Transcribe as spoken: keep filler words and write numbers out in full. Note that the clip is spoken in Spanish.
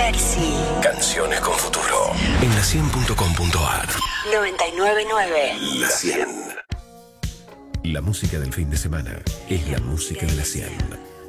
Galaxy. Canciones con futuro. En la cien punto com punto ar. noventa y nueve punto nueve. La cien. La música del fin de semana es la música de la cien.